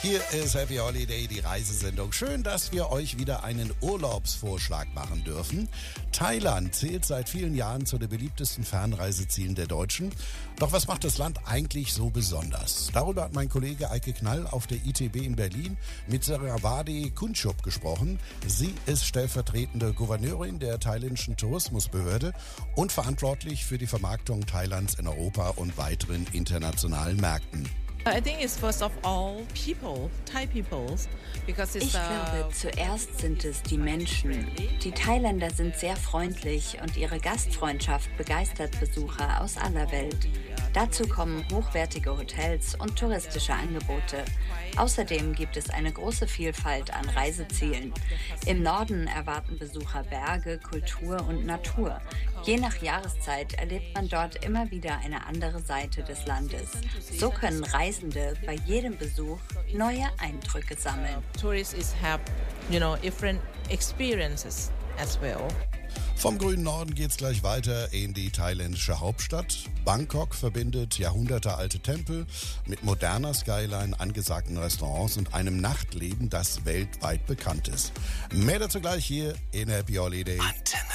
Hier ist Happy Holiday, die Reisesendung. Schön, dass wir euch wieder einen Urlaubsvorschlag machen dürfen. Thailand zählt seit vielen Jahren zu den beliebtesten Fernreisezielen der Deutschen. Doch was macht das Land eigentlich so besonders? Darüber hat mein Kollege Eike Knall auf der ITB in Berlin mit Sarawadi Kunchup gesprochen. Sie ist stellvertretende Gouverneurin der thailändischen Tourismusbehörde und verantwortlich für die Vermarktung Thailands in Europa und weiteren internationalen Märkten. I think it's first of all people, Thai peoples, because it's Ich glaube, zuerst sind es die Menschen. Die Thailänder sind sehr freundlich und ihre Gastfreundschaft begeistert Besucher aus aller Welt. Dazu kommen hochwertige Hotels und touristische Angebote. Außerdem gibt es eine große Vielfalt an Reisezielen. Im Norden erwarten Besucher Berge, Kultur und Natur. Je nach Jahreszeit erlebt man dort immer wieder eine andere Seite des Landes. So können Reisende bei jedem Besuch neue Eindrücke sammeln. Tourists have, different experiences as well. Vom grünen Norden geht's gleich weiter in die thailändische Hauptstadt. Bangkok verbindet jahrhundertealte Tempel mit moderner Skyline, angesagten Restaurants und einem Nachtleben, das weltweit bekannt ist. Mehr dazu gleich hier in Happy Holiday. Antenne.